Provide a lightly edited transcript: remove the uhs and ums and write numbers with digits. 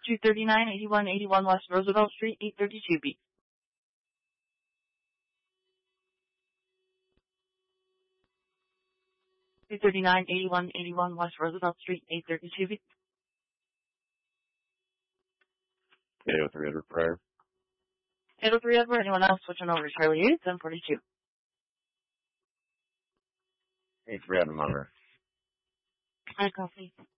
239-8181 West Roosevelt Street, 832B. Two 39-8181 West Roosevelt Street, 832B. 803 Edward Pryor. 803 Edward, anyone else switching over to Charlie 8, 742. 83 Adam Monroe. Hi, Coffee.